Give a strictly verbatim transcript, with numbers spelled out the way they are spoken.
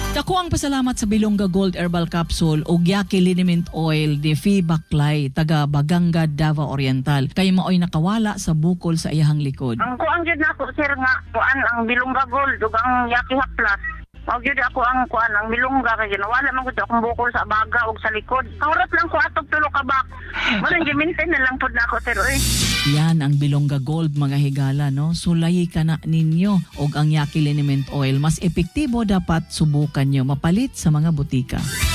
Dako ang pasalamat sa Bilongga Gold Herbal Capsule ug Yaki Liniment Oil de Fi Baklay taga Baganga, Davao Oriental kay maoy nakawala sa bukol sa iyahang likod. Ang kuang jud nako sir nga kuan ang Bilongga Gold ug ang Yaki Haplas. Mao jud ako ang kuan ang Bilongga kay ginawala man gud akong bukol sa baga ug sa likod. Kaurat lang ko atog tulo ka bak. Malang giminten na lang pud nako sir oy. Yan ang Bilongga Gold mga higala no. Sulayi ka na ninyo og ang Yaki Liniment Oil mas epektibo dapat subukan nyo mapalit sa mga butika.